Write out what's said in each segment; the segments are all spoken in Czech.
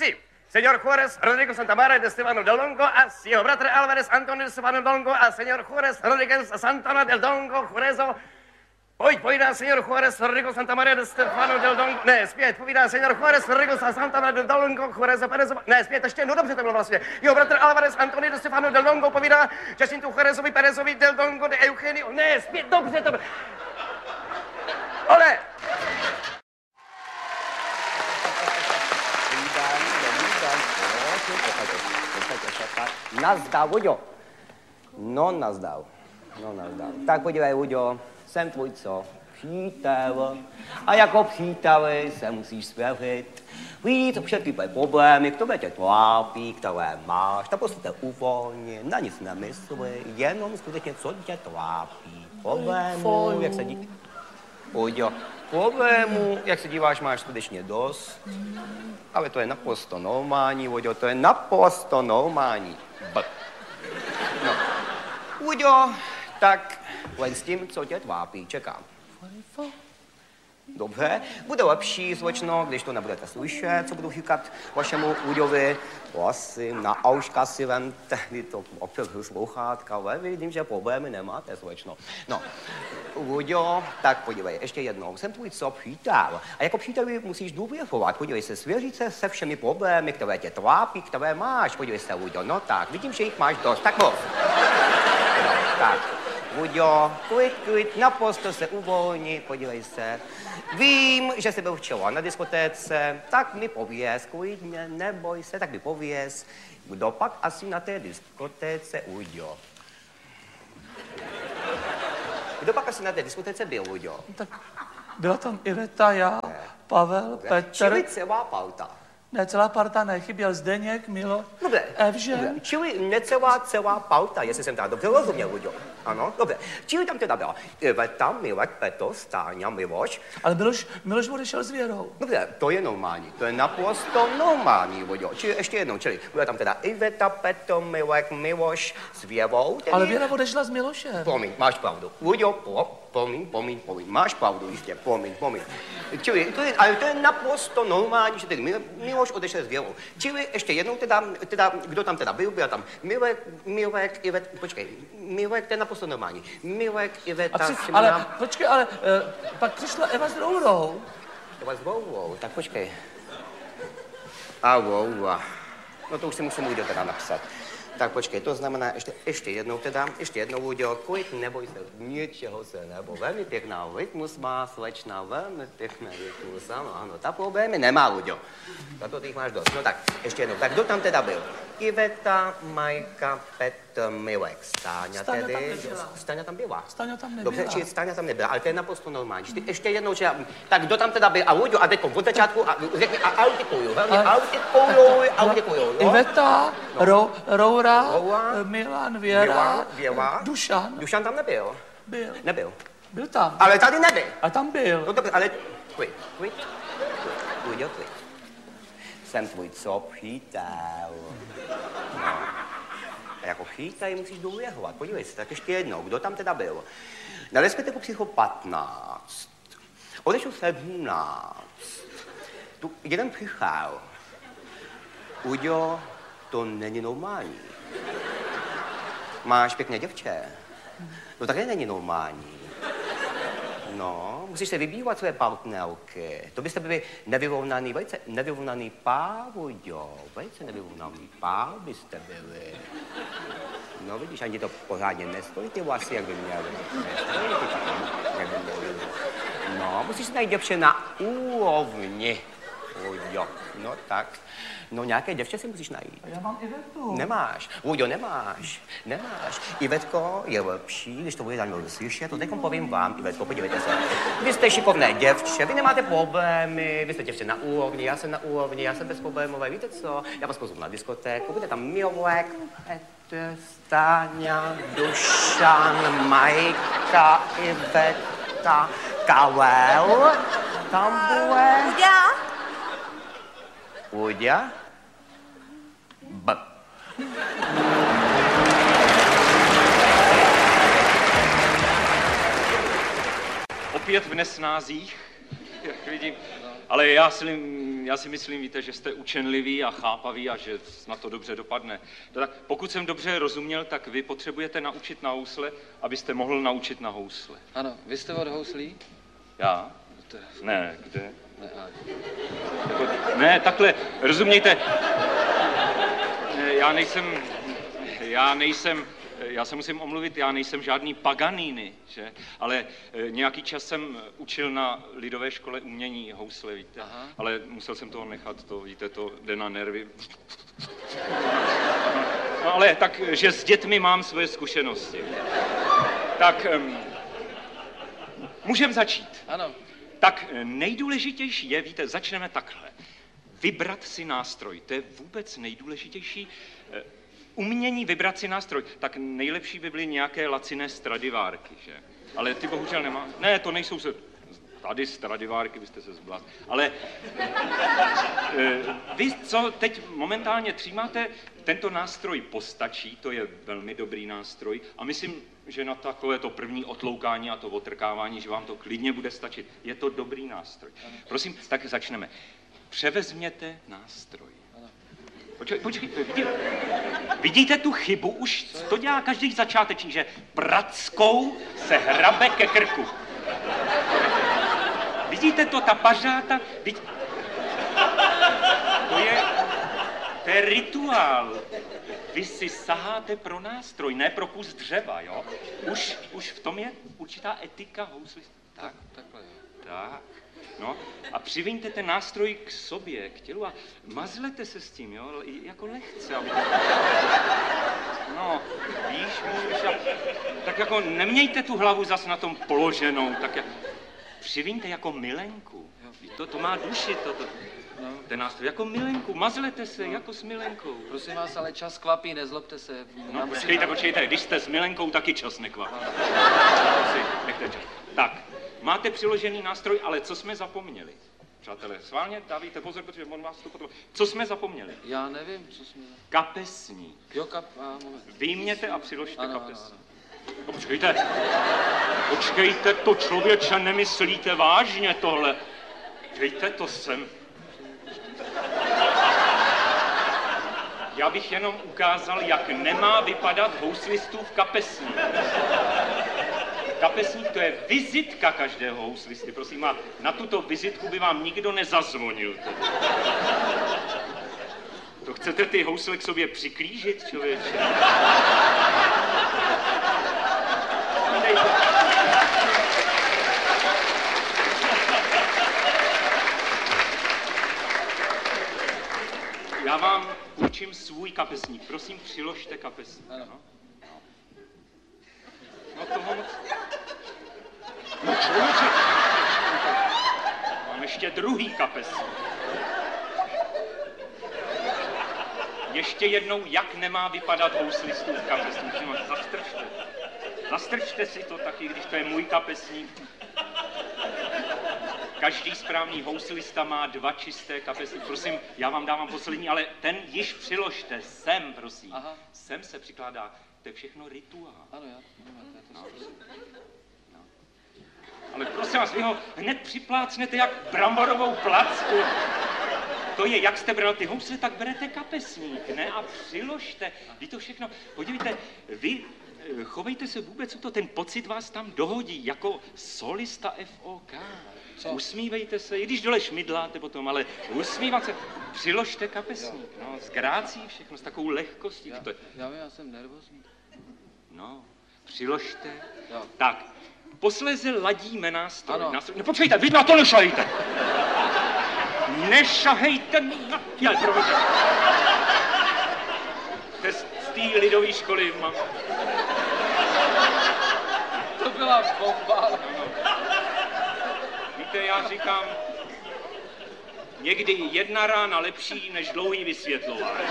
3. Señor Juárez Rodrigo Santamaria de Estefano del Dongo a jeho bratr Alvarez Antonio de Estefano del Dongo a señor Juárez Rodríguez Santana del Dongo Juarezo. Povídá señor Juárez Rodrigo Santamaria de Stefano del Dongo. Ne, zpět, povídá señor Juárez Rodrigo Santana del Dongo Juarezo Perezo. Ne, zpět, ještě jednou, dobře to bylo vlastně. Jeho bratr Alvarez Antonio de Stefano del Dongo povídá Jacintu Juarezovi Perezovi del Dongo de Eugenio. Ne, zpět, dobře to bylo. Ole! Nazdar, Uďo. No, nazdar. No, nazdar. Tak podívej, Uďo, jsem tvůj co? Přítel. A jako příteli se musíš svěřit. Víš, všechny tvoje problémy, které tě trápí, které máš, tak prostě te uvolni, na nic nemysli, jenom skutečně, co tě trápí. Problémů, jak se díváš. Uďo, problémů, jak se díváš, máš skutečně dost. Ale to je naprosto normální, Uďo, to je naprosto normální. No. Uďo, tak len s tím, co tě trápí, čekám. Dobře, bude lepší, slečno, když to nebudete slyšet, co budu říkat vašemu Uďovi. Prosím, na auška si vem tehdy to opět sluchátka, ale vidím, že problémy nemáte, slečno. No, Uďo, tak podívej, ještě jednou, jsem tvůj co přítel. A jako příteli musíš důvěřovat, podívej se, svěřit se všemi problémy, které tě trápí, které máš, podívej se, Uďo, no tak, vidím, že jich máš dost, tak mluv. No, tak. Uďo, klid, naprosto se uvolni, podívej se. Vím, že jsi byl včera na diskotéce, tak mi pověz, klidně, neboj se, tak mi pověz, kdo pak asi na té diskotéce, Uďo? Kdo pak asi na té diskotéce byl, Uďo? Tak byla tam Iveta, já, Pavel, Petr. Čili celá parta. Ne, celá parta ne, chyběl Zdeněk, Milo, Dobře. Evžen. Čili necelá parta, jestli jsem teda dobře rozuměl, Uďo. Ano, dobře. Čili tam teda byla Iveta, Milek, Petr, Stáňa, Miloš. Ale Miloš odešel s Věrou. Dobře, to je normální, to je naprosto normální, Uďo. Čili ještě jednou, čili byla tam teda Iveta, Petr, Milek, Miloš s Věrou. Tedy... Ale Věra odešla s Milošem. Promiň, máš pravdu. Uďo, promiň, máš pravdu, jistě, promiň. Čili, ale to je naprosto normální, že tedy Miloš odešel s Věrou. Čili ještě jednou teda, kdo tam teda byl tam Milek, Ivet, počkej, Milek, to je naprosto normální. Milek, Iveta, ale, počkej, ale pak přišla Eva s Rourou. Eva s Rourou, tak počkej. A Roura. No to už si musím Uďo teda napsat. Tak počkej, to znamená ještě jednou, Uďo, klid, neboj se, ničeho se nebo. Velmi pěkná rytmus má, slečna, velmi pěkný rytmus, ano, ta problémy nemá, Uďo. Za to ty jich máš dost. No tak, ještě jednou, tak kdo tam teda byl? Iveta, Majka, Petr, Milek, Stáňa tedy. Stáňa tam byla. Stáňa tam nebyla. Dobře, či Stáňa tam nebyla, ale to je naprosto normální. Ještě jednou, tak kdo tam teda byl? A Uďo, a teď od začátku, a řekni, a autikuju, velmi autikuju. Iveta, Roura, Milan, Věra, Dušan. Dušan tam nebyl. Nebyl. Byl tam. Ale tady nebyl. A tam byl. No dobře, ale klid. Uďo, klid. Jsem tvůj co přítel. No. A jako přítel musíš důvěřovat. Podívej se, tak ještě jednou, kdo tam teda byl? Na diskotéku přišlo 15. Odešel 17. Tu jeden přišel. Uďo, to není normální. Máš pěkné děvče. No také není normální. No, musíš se vybývat své partnerky. To byste byli nevyrovnaný pár, Uďo. Velice nevyrovnaný pár byste byli. No vidíš, ani to pořádně nestojí ty vlasy, jak by měly. No, musíš se najít děvče na úrovni, Uďo. No tak. No nějaké děvče si musíš najít. Já mám Ivetu. Nemáš. Uďo, nemáš. Ivetko je lepší, když to bude Daniel slyšet, to teďkom povím vám, Ivetko, podívejte se. Vy jste šikovné děvče, vy nemáte problémy, vy jste děvče na úrovni, já jsem na úrovni, já jsem bezproblémové, víte co? Já vás pozvu na diskotéku, bude tam Milek, Petr, Stáňa, Dušan, Majka, Iveta, Karel, tam bude... Uďa? B. Opět v nesnázích, jak vidím. Ale já si já si myslím, víte, že jste učenliví a chápaví a že snad to dobře dopadne. Tak pokud jsem dobře rozuměl, tak vy potřebujete naučit na housle, abyste mohl naučit na housle. Ano, vy jste od houslí? Já? Ne, kde? Ne, takhle, rozumějte. Já se musím omluvit, já nejsem žádný Paganini, že? Ale nějaký čas jsem učil na lidové škole umění housle, víte? Aha. Ale musel jsem toho nechat, to, víte, to jde na nervy. No ale takže s dětmi mám své zkušenosti. Tak, můžeme začít. Ano. Tak nejdůležitější je, víte, začneme takhle. Vybrat si nástroj, to je vůbec nejdůležitější. Umění vybrat si nástroj, tak nejlepší by byly nějaké laciné Stradivárky, že? Ale ty bohužel nemá. Ne, to nejsou se... Tady Stradivárky, vy jste se zblázl. Ale vy, co teď momentálně třímáte, tento nástroj postačí, to je velmi dobrý nástroj a myslím, že na takové to první otloukání a to otrkávání, že vám to klidně bude stačit. Je to dobrý nástroj. Prosím, tak začneme. Převezměte nástroj. Počkejte, vidíte tu chybu? Už to dělá každý začátečník, že prackou se hrabe ke krku. Vidíte to, ta pařáta? To je rituál. Vy si saháte pro nástroj, ne pro kus dřeva, jo? Už v tom je určitá etika hously. Tak, takhle, jo. Tak. No, a přiviňte ten nástroj k sobě, k tělu a mazlete se s tím, jo, jako lehce, aby to... No, víš, tak jako nemějte tu hlavu zas na tom položenou, tak jak... Přiviňte jako milenku, to má duši, no. Ten nástroj, jako milenku, mazlete se, jako s milenkou. Prosím vás, ale čas kvapí, nezlobte se. No, počkejte, když jste s milenkou, taky čas nekvapí. Nechte čas. Tak. Máte přiložený nástroj, ale co jsme zapomněli? Přátelé, sválně dávejte pozor, protože on vás to potom... Co jsme zapomněli? Já nevím, co jsme... Kapesník. Jo, moment. Vyjměte a přiložte kapesník. No, počkejte, to člověče, nemyslíte vážně tohle. Dejte to sem. Já bych jenom ukázal, jak nemá vypadat houslistův kapesník. Kapesník, to je vizitka každého houslisty, prosím, a na tuto vizitku by vám nikdo nezazvonil. To chcete ty housle k sobě přiklížit, člověče? Já vám určím svůj kapesník. Prosím, přiložte kapesník. Ano. No toho moc... No člověče! Mám ještě druhý kapesník. Ještě jednou, jak nemá vypadat houslistův kapesník. Zastrčte. Zastrčte si to taky, když to je můj kapesník. Každý správný houslista má 2 čisté kapesníky. Prosím, já vám dávám poslední, ale ten již přiložte sem, prosím. Aha. Sem se přikládá. To je všechno rituál. Ano, já. No. Ale prosím vás, vy ho hned připlácnete jak bramborovou placku. To je, jak jste bral ty housle, tak berete kapesník, ne? A přiložte. Vy to všechno, podívejte, vy chovejte se vůbec, ten pocit vás tam dohodí, jako solista FOK. Co? Usmívejte se, i když dole šmidláte potom, ale usmívat se. Přiložte kapesník, no, s grácí všechno, s takovou lehkostí. Já jsem nervózní. No, přiložte. Jo. Tak, posléze ladíme nástroj. Ano. No počkejte, vy na to nešahejte. Nešahejte na... Já, promiňte. Z té lidové školy mám... To byla bomba. No. Víte, já říkám, někdy jedna rána lepší než dlouhý vysvětlování.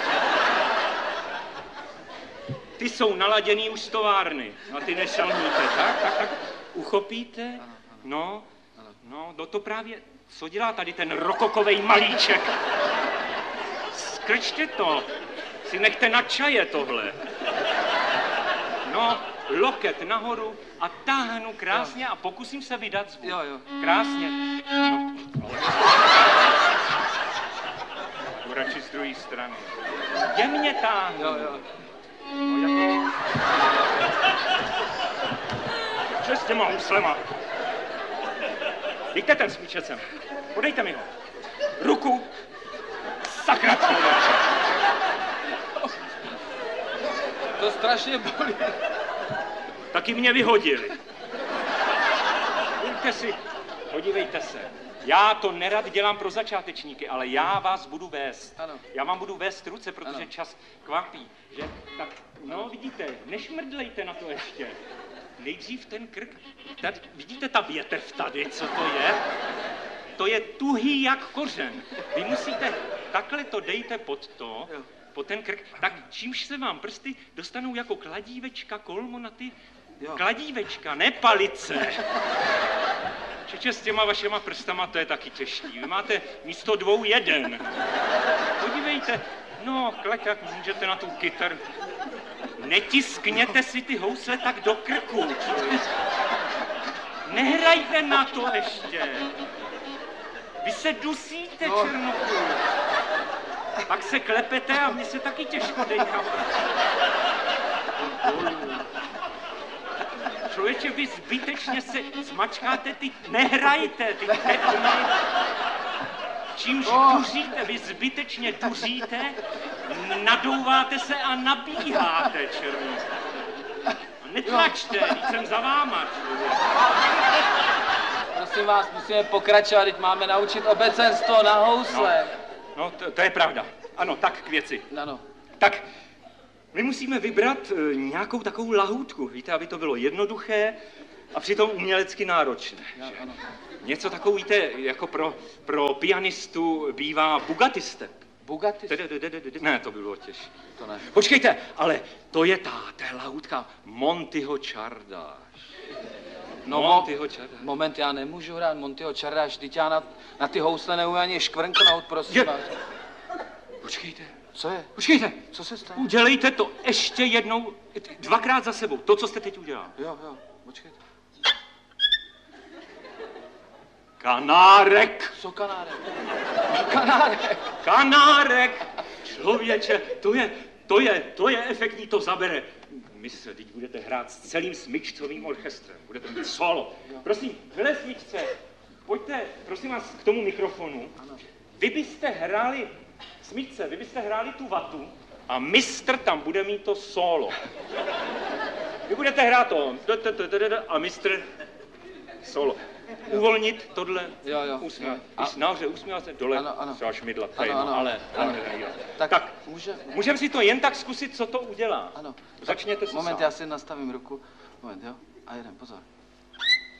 Ty jsou naladěný už z továrny a ty nešalníte, tak, uchopíte, no, to právě, co dělá tady ten rokokovej malíček? Skrčte to, si nechte na čaje tohle. No, loket nahoru a táhnu krásně a pokusím se vydat zvuk. Jo. Krásně. No. druhé strany. Jemně táhnu. Jo. No, jako... Co s těma huslema? Dejte ten smíček sem. Podejte mi ho. Ruku. Sakra člověče. To strašně bolí. Taky mě vyhodili. Pojďte si, podívejte se. Já to nerad dělám pro začátečníky, ale já vás budu vést. Ano. Já vám budu vést ruce, protože Ano. čas kvapí. Že? Tak, no vidíte, nešmrdlejte na to ještě. Nejdřív ten krk. Tady, vidíte ta větev tady, co to je? To je tuhý jak kořen. Vy musíte, takhle to dejte pod to, pod ten krk, tak čímž se vám prsty dostanou jako kladívečka, kolmo na ty kladívečka, ne palice. Čeče, s těma vašema prstama to je taky těžký. Vy máte místo 2 1. Podívejte, no, kleťak, můžete na tu kytaru. Netiskněte si ty housle tak do krku. Nehrajte na to ještě. Vy se dusíte, Černochu. Pak se klepete a mě se taky těžko dejká. Člověče, vy zbytečně se zmačkáte, ty nehrajte, ty tetny. Čímž duříte, vy zbytečně duříte, nadouváte se a nabíháte, Černochu. A netlačte, když jsem za váma, člověk. Prosím vás, musíme pokračovat, teď máme naučit obecenstvo na housle. No, to je pravda. Ano, tak k věci. Ano. Tak, my musíme vybrat nějakou takovou lahůdku, víte, aby to bylo jednoduché a přitom umělecky náročné. Ano. Něco takovou, víte, jako pro pianistu bývá bugatiste. Bugatis? Ne, to bylo těžké. To ne. Počkejte, ale to je ta lahůdka Montyho Čardáš. No, Montyho Čardáš. Moment, já nemůžu hrát Montyho Čardáš, teď já na ty housle neumím ani škvrnknout, prosím vás. Počkejte. Co je? Počkejte. Co se stalo? Udělejte to ještě jednou, 2krát za sebou, to, co jste teď udělal. Jo, počkejte. Kanárek. Co kanárek? Kanárek. Kanárek. Člověče, to je efektní, to zabere. Mistře, teď budete hrát s celým smyčcovým orchestrem, budete mít solo. Prosím, vyle smyčce, pojďte, prosím vás, k tomu mikrofonu. Vy byste hráli, smyčce, vy byste hráli tu vatu a mistr tam bude mít to solo. Vy budete hrát to a mistr solo. Uvolnit tohle, Jo. usmívat. Když nahoře usmívat se, dole Ano. třeba šmydlat. Ano. Ale Tak můžeme si to jen tak zkusit, co to udělá. Ano. Začněte se Moment, sám. já si nastavím ruku. Moment, jo. A jeden, pozor.